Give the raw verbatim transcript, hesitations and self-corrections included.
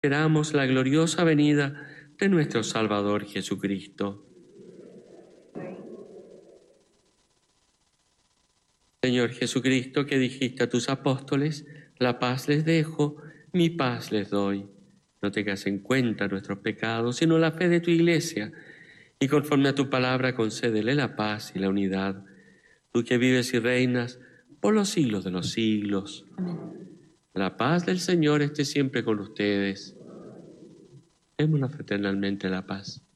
Esperamos la gloriosa venida de nuestro Salvador Jesucristo. Señor Jesucristo, que dijiste a tus apóstoles, la paz les dejo, mi paz les doy. No tengas en cuenta nuestros pecados, sino la fe de tu Iglesia, y conforme a tu palabra concédele la paz y la unidad. Tú que vives y reinas por los siglos de los siglos. Amén. La paz del Señor esté siempre con ustedes. Démosla fraternalmente la paz.